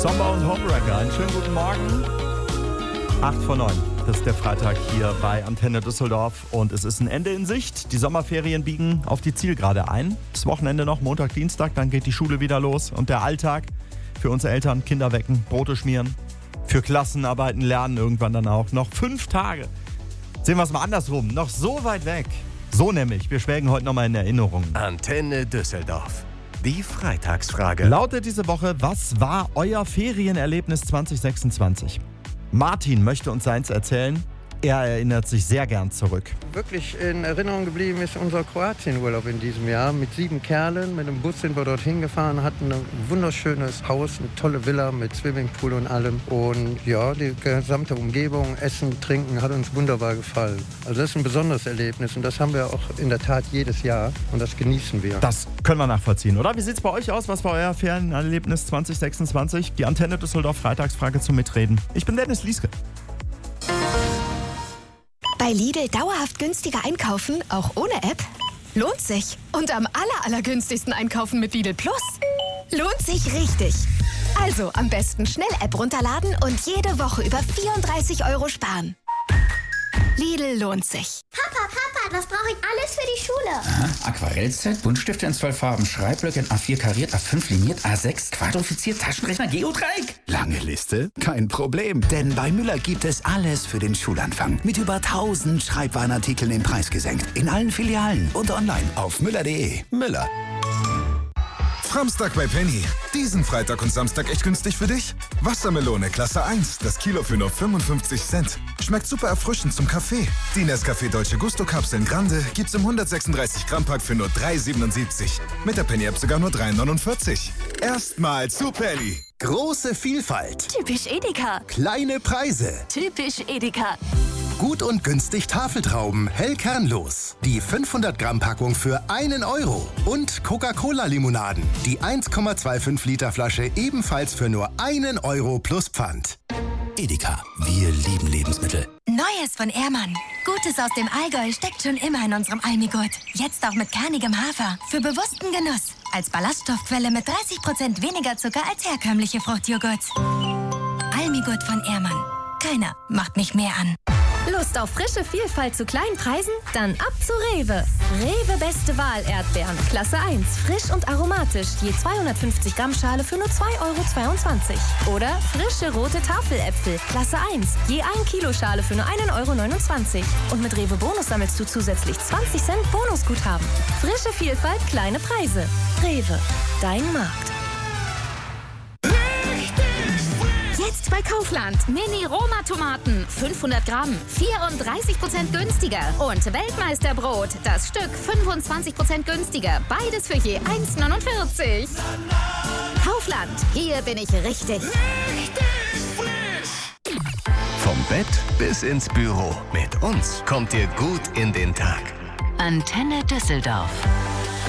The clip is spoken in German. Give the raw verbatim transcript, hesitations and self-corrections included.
Sommer und Homewrecker. Einen schönen guten Morgen. acht vor neun. Das ist der Freitag hier bei Antenne Düsseldorf und es ist ein Ende in Sicht. Die Sommerferien biegen auf die Zielgerade ein. Das Wochenende noch, Montag, Dienstag, dann geht die Schule wieder los und der Alltag für uns Eltern, Kinder wecken, Brote schmieren, für Klassenarbeiten lernen irgendwann dann auch. Noch fünf Tage. Sehen wir es mal andersrum, noch so weit weg. So nämlich, wir schwelgen heute nochmal in Erinnerungen. Antenne Düsseldorf. Die Freitagsfrage. Lautet diese Woche, was war euer Ferienerlebnis zwanzig sechsundzwanzig? Martin möchte uns seins erzählen. Er erinnert sich sehr gern zurück. Wirklich in Erinnerung geblieben ist unser Kroatienurlaub in diesem Jahr. Mit sieben Kerlen, mit dem Bus sind wir dorthin gefahren, hatten ein wunderschönes Haus, eine tolle Villa mit Swimmingpool und allem. Und ja, die gesamte Umgebung, Essen, Trinken hat uns wunderbar gefallen. Also das ist ein besonderes Erlebnis und das haben wir auch in der Tat jedes Jahr und das genießen wir. Das können wir nachvollziehen, oder? Wie sieht es bei euch aus? Was war euer Ferienerlebnis zwanzig sechsundzwanzig? Die Antenne Düsseldorf Freitagsfrage zum Mitreden. Ich bin Dennis Lieske. Bei Lidl dauerhaft günstiger einkaufen, auch ohne App? Lohnt sich. Und am aller, allergünstigsten einkaufen mit Lidl Plus? Lohnt sich richtig. Also am besten schnell App runterladen und jede Woche über vierunddreißig Euro sparen. Lidl lohnt sich. Papa, Papa, das brauche ich alles für die Schule. Aha. Aquarellset, Buntstifte in zwölf Farben, Schreibblöcke in A vier kariert, A fünf liniert, A sechs quadrifiziert, Taschenrechner, Geodreieck. Lange Liste? Kein Problem, denn bei Müller gibt es alles für den Schulanfang. Mit über tausend Schreibwarenartikeln im Preis gesenkt. In allen Filialen und online auf müller punkt de. Müller. Samstag bei Penny. Diesen Freitag und Samstag echt günstig für dich? Wassermelone Klasse eins, das Kilo für nur fünfundfünfzig Cent. Schmeckt super erfrischend zum Kaffee. Die Nescafé Dolce Gusto Kapseln Grande gibt's im hundertsechsunddreißig Gramm Pack für nur drei siebenundsiebzig. Mit der Penny App sogar nur drei neunundvierzig. Erstmal zu Penny. Große Vielfalt. Typisch Edeka. Kleine Preise. Typisch Edeka. Gut und günstig Tafeltrauben, hell kernlos. Die fünfhundert Gramm Packung für einen Euro. Und Coca-Cola-Limonaden. Die eins Komma fünfundzwanzig Liter Flasche ebenfalls für nur einen Euro plus Pfand. Edeka, wir lieben Lebensmittel. Neues von Ehrmann. Gutes aus dem Allgäu steckt schon immer in unserem Almigurt. Jetzt auch mit kernigem Hafer. Für bewussten Genuss. Als Ballaststoffquelle mit dreißig Prozent weniger Zucker als herkömmliche Fruchtjoghurt. Almigurt von Ehrmann. Keiner macht mich mehr an. Lust auf frische Vielfalt zu kleinen Preisen? Dann ab zu Rewe. Rewe Beste Wahl Erdbeeren. Klasse eins. Frisch und aromatisch. Je zweihundertfünfzig Gramm Schale für nur zwei Euro zweiundzwanzig. Oder frische rote Tafeläpfel. Klasse eins. Je ein Kilo Schale für nur einen Euro neunundzwanzig. Und mit Rewe Bonus sammelst du zusätzlich zwanzig Cent Bonusguthaben. Frische Vielfalt, kleine Preise. Rewe. Dein Markt. Jetzt bei Kaufland. Mini-Roma-Tomaten. fünfhundert Gramm. vierunddreißig Prozent günstiger. Und Weltmeisterbrot. Das Stück fünfundzwanzig Prozent günstiger. Beides für je eins neunundvierzig. Kaufland. Hier bin ich richtig. Vom Bett bis ins Büro. Mit uns kommt ihr gut in den Tag. Antenne Düsseldorf.